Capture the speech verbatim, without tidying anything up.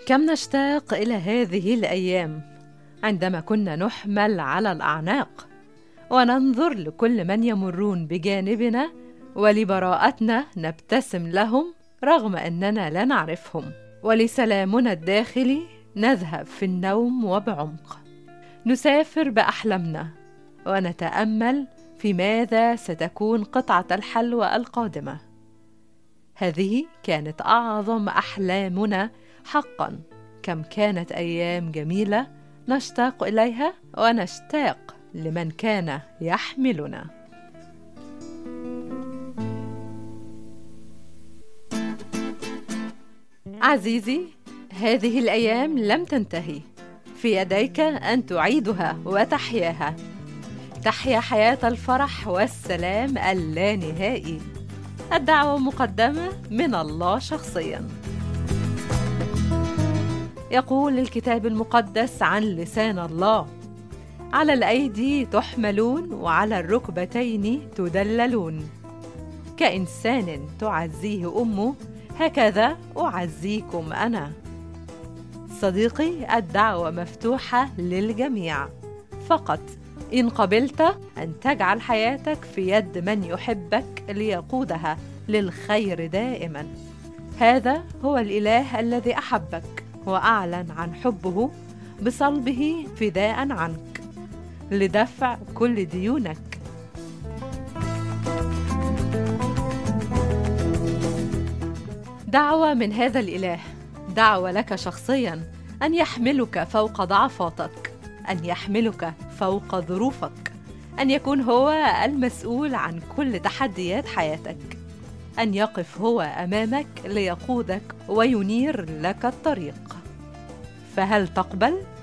كم نشتاق إلى هذه الأيام عندما كنا نحمل على الأعناق وننظر لكل من يمرون بجانبنا ولبراءتنا نبتسم لهم رغم أننا لا نعرفهم، ولسلامنا الداخلي نذهب في النوم وبعمق. نسافر بأحلامنا ونتأمل في ماذا ستكون قطعة الحلوى القادمة. هذه كانت أعظم أحلامنا حقا. كم كانت أيام جميلة نشتاق إليها ونشتاق لمن كان يحملنا. عزيزي، هذه الأيام لم تنتهي، في يديك أن تعيدها وتحياها. تحيا حياة الفرح والسلام اللانهائي. الدعوة مقدمة من الله شخصياً. يقول الكتاب المقدس عن لسان الله: على الأيدي تحملون وعلى الركبتين تدللون. كإنسان تعزيه أمه هكذا أعزيكم أنا. صديقي، الدعوة مفتوحة للجميع، فقط إن قبلت أن تجعل حياتك في يد من يحبك ليقودها للخير دائما. هذا هو الإله الذي أحبك وأعلن عن حبه بصلبه فداء عنك لدفع كل ديونك. دعوة من هذا الإله، دعوة لك شخصيا أن يحملك فوق ضعفاتك، أن يحملك فوق ظروفك، أن يكون هو المسؤول عن كل تحديات حياتك، أن يقف هو أمامك ليقودك وينير لك الطريق. فهل تقبل؟